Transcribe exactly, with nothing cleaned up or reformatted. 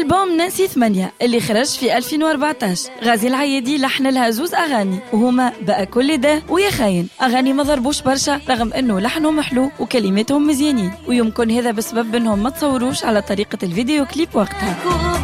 ألبوم ناسي ثمانية اللي خرج في ألفين وأربعتاش. غازي العيادي لحن لها زوز أغاني وهما بقى كل ده ويا خاين، أغاني ما ضربوش برشا رغم أنه لحنهم حلو وكلماتهم مزيانين، ويمكن هذا بسبب أنهم ما تصوروش على طريقة الفيديو كليب وقتها.